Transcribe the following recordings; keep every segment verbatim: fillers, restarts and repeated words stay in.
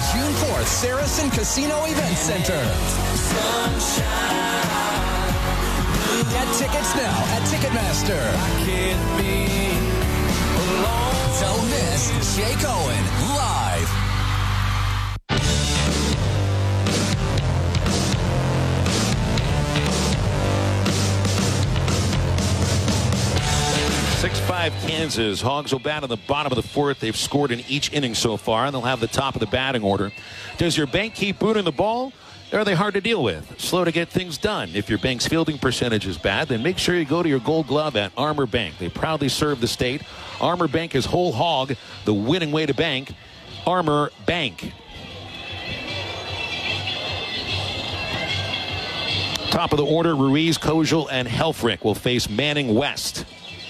June fourth, Saracen Casino Event Center. Get tickets now at Ticketmaster. I can't be alone. Don't miss Jake Owen live. six five Kansas. Hogs will bat in the bottom of the fourth. They've scored in each inning so far, and they'll have the top of the batting order. Does your bank keep booting the ball? Or are they hard to deal with? Slow to get things done. If your bank's fielding percentage is bad, then make sure you go to your gold glove at Armor Bank. They proudly serve the state. Armor Bank is whole hog, the winning way to bank. Armor Bank. Top of the order, Ruiz, Kojal, and Helfrich will face Manning West.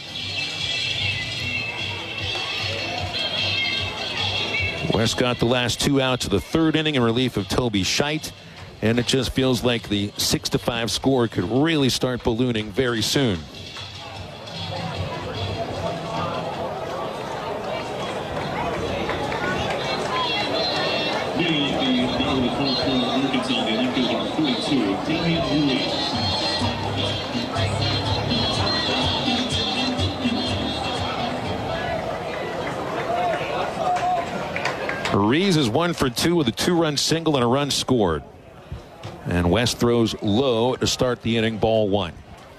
West got the last two outs of the third inning in relief of Toby Scheidt. And it just feels like the six to five score could really start ballooning very soon. Ruiz is one for two with a two-run single and a run scored. And West throws low to start the inning, ball one.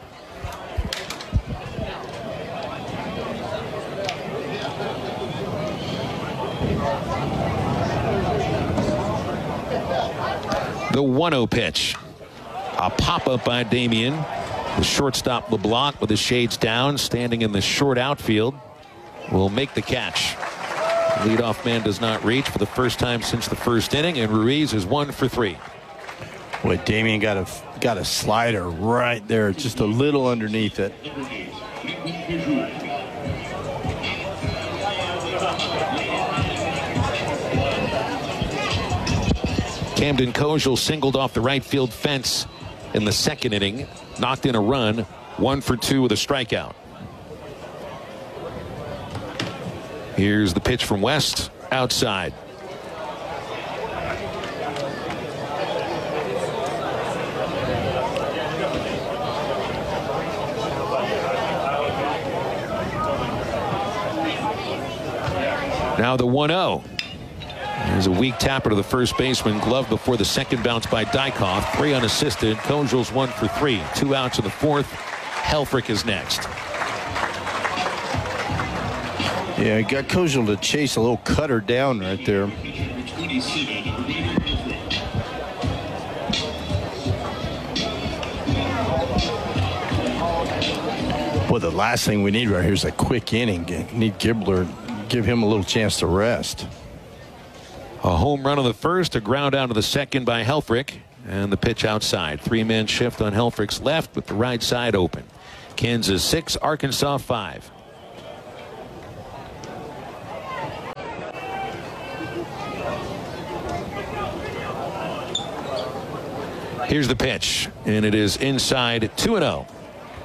The one oh pitch. A pop-up by Damian. The shortstop LeBlanc with the shades down, standing in the short outfield, will make the catch. Leadoff man does not reach for the first time since the first inning, and Ruiz is one for three. Boy, Damian got a got a slider right there, just a little underneath it. Camden Kojal singled off the right field fence in the second inning, knocked in a run, one for two with a strikeout. Here's the pitch from West, outside. Now the one oh. There's a weak tapper to the first baseman. Glove before the second bounce by Dykhoff. Three unassisted. Kojal's one for three. Two outs in the fourth. Helfrich is next. Yeah, he got Kojal to chase a little cutter down right there. Boy, the last thing we need right here is a quick inning. Need Gibbler, give him a little chance to rest. A home run on the first, a ground out to the second by Helfrich, and the pitch outside. Three-man shift on Helfrich's left with the right side open. Kansas six, Arkansas five. Here's the pitch, and it is inside, two and oh.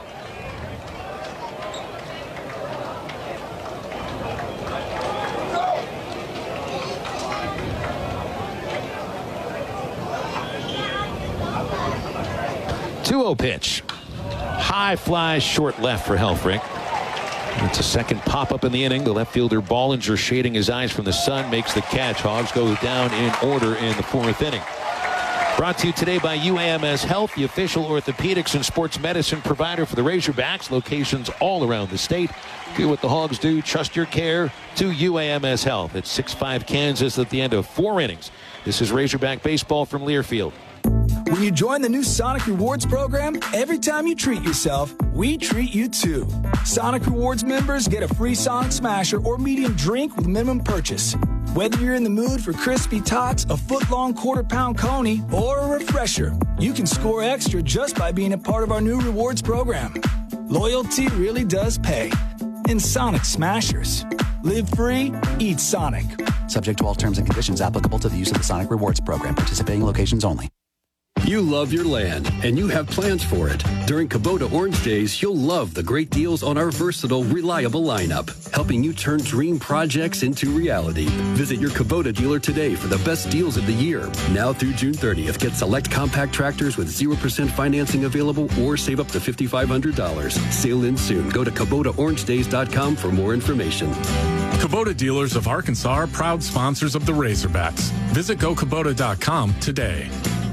two oh pitch. High fly, short left for Helfrich. It's a second pop-up in the inning. The left fielder Bollinger, shading his eyes from the sun, makes the catch. Hogs go down in order in the fourth inning. Brought to you today by U A M S Health, the official orthopedics and sports medicine provider for the Razorbacks. Locations all around the state. Do what the Hogs do. Trust your care to U A M S Health. It's six five Kansas at the end of four innings. This is Razorback baseball from Learfield. When you join the new Sonic Rewards program, every time you treat yourself, we treat you too. Sonic Rewards members get a free Sonic Smasher or medium drink with minimum purchase. Whether you're in the mood for crispy tots, a foot-long quarter-pound coney, or a refresher, you can score extra just by being a part of our new rewards program. Loyalty really does pay. In Sonic Smashers. Live free, eat Sonic. Subject to all terms and conditions applicable to the use of the Sonic Rewards program. Participating locations only. You love your land, and you have plans for it. During Kubota Orange Days, you'll love the great deals on our versatile, reliable lineup, helping you turn dream projects into reality. Visit your Kubota dealer today for the best deals of the year. Now through June thirtieth, get select compact tractors with zero percent financing available or save up to five thousand five hundred dollars. Sale ends soon. Go to Kubota Orange Days dot com for more information. Kubota dealers of Arkansas are proud sponsors of the Razorbacks. Visit go kubota dot com today.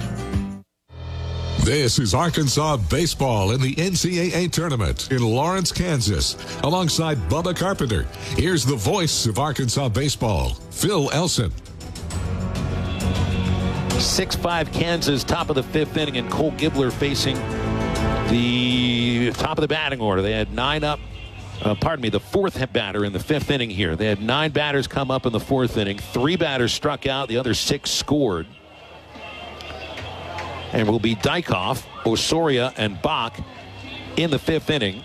This is Arkansas baseball in the N C double A tournament in Lawrence, Kansas. Alongside Bubba Carpenter, here's the voice of Arkansas baseball, Phil Elson. six five Kansas, top of the fifth inning, and Cole Gibbler facing the top of the batting order. They had nine up. Uh, pardon me, the fourth batter in the fifth inning here. They had nine batters come up in the fourth inning. Three batters struck out. The other six scored. And will be Dykhoff, Osoria, and Bach in the fifth inning.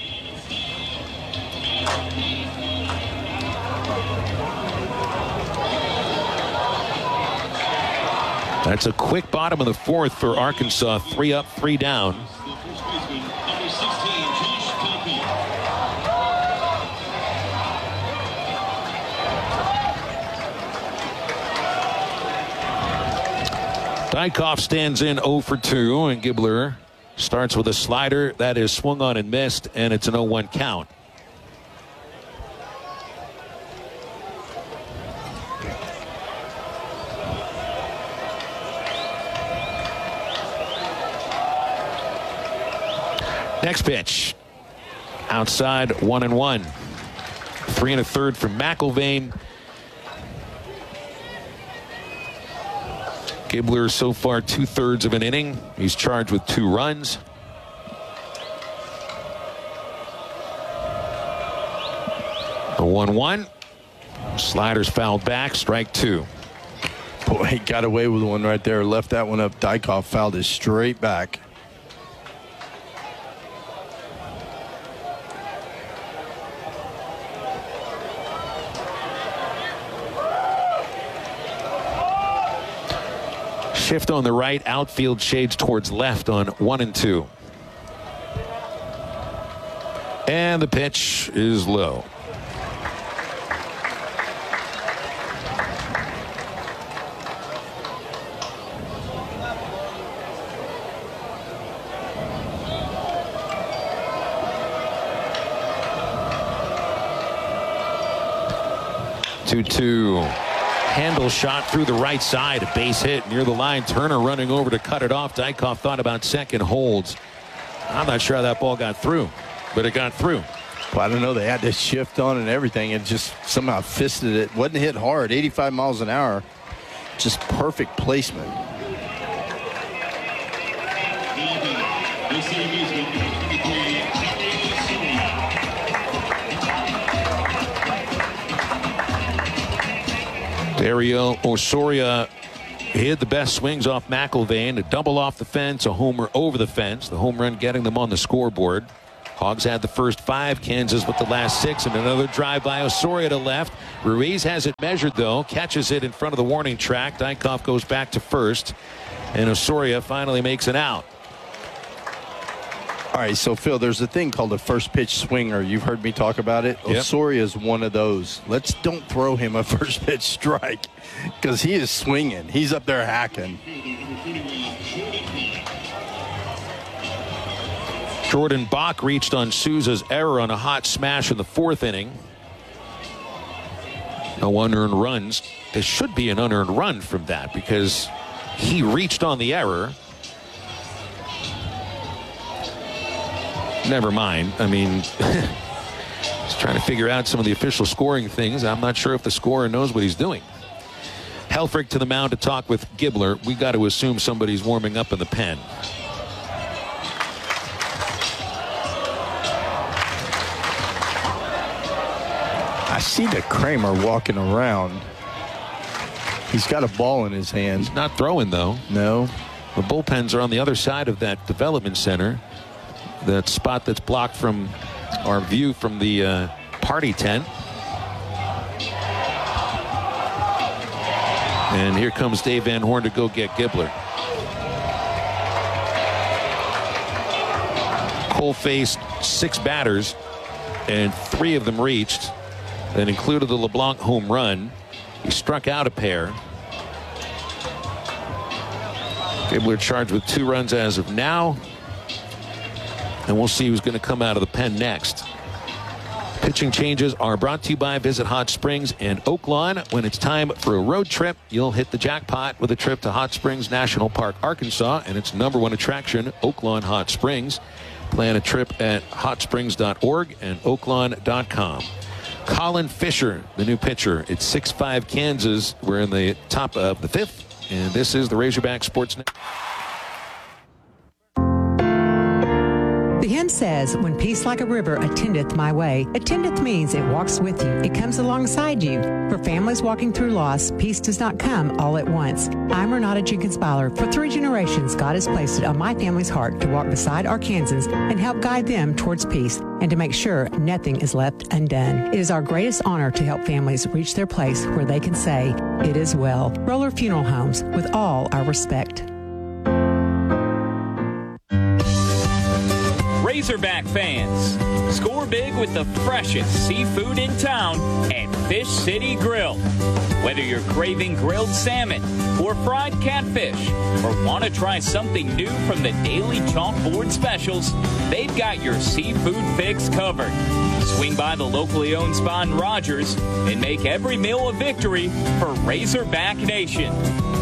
That's a quick bottom of the fourth for Arkansas. Three up, three down. Dykhoff stands in oh for two, and Gibbler starts with a slider that is swung on and missed, and it's an oh one count. Next pitch. Outside, one and one. Three and a third from McIlvain. Gibbler so far two-thirds of an inning. He's charged with two runs. A one one. Sliders fouled back. Strike two. Boy, he got away with one right there. Left that one up. Dykhoff fouled it straight back. Shift on the right, outfield shades towards left on one and two. And the pitch is low. two two. Handle shot through the right side. A base hit near the line. Turner running over to cut it off. Dykhoff thought about second, holds. I'm not sure how that ball got through, but it got through. Well, I don't know. They had to shift on and everything and just somehow fisted it. Wasn't hit hard. eighty-five miles an hour. Just perfect placement. Dario Osoria hit the best swings off McIlvain. A double off the fence, a homer over the fence. The home run getting them on the scoreboard. Hogs had the first five, Kansas with the last six, and another drive by Osoria to left. Ruiz has it measured, though, catches it in front of the warning track. Dykhoff goes back to first, and Osoria finally makes it out. All right, so, Phil, there's a thing called a first pitch swinger. You've heard me talk about it. Yep. Osoria is one of those. Let's don't throw him a first pitch strike because he is swinging. He's up there hacking. Jordan Bach reached on Souza's error on a hot smash in the fourth inning. No unearned runs. There should be an unearned run from that because he reached on the error. Never mind. I mean, just trying to figure out some of the official scoring things. I'm not sure if the scorer knows what he's doing. Helfrich to the mound to talk with Gibbler. We got to assume somebody's warming up in the pen. I see the Kramer walking around. He's got a ball in his hand. He's not throwing, though. No. The bullpens are on the other side of that development center. That spot that's blocked from our view from the uh, party tent. And here comes Dave Van Horn to go get Gibbler. Cole faced six batters, and three of them reached. That included the LeBlanc home run. He struck out a pair. Gabler charged with two runs as of now. And we'll see who's going to come out of the pen next. Pitching changes are brought to you by Visit Hot Springs and Oaklawn. When it's time for a road trip, you'll hit the jackpot with a trip to Hot Springs National Park, Arkansas, and its number one attraction, Oaklawn Hot Springs. Plan a trip at hot springs dot org and oaklawn dot com. Colin Fisher, the new pitcher. It's six five Kansas. We're in the top of the fifth, and this is the Razorback Sports Network. The hymn says, when peace like a river attendeth my way. Attendeth means it walks with you. It comes alongside you. For families walking through loss, peace does not come all at once. I'm Renata Jenkins Byler. For three generations, God has placed it on my family's heart to walk beside Arkansans and help guide them towards peace and to make sure nothing is left undone. It is our greatest honor to help families reach their place where they can say, it is well. Roller Funeral Homes, with all our respect. Razorback fans, score big with the freshest seafood in town at Fish City Grill. Whether you're craving grilled salmon or fried catfish or want to try something new from the daily chalkboard specials, they've got your seafood fix covered. Swing by the locally owned spot in Rogers and make every meal a victory for Razorback Nation.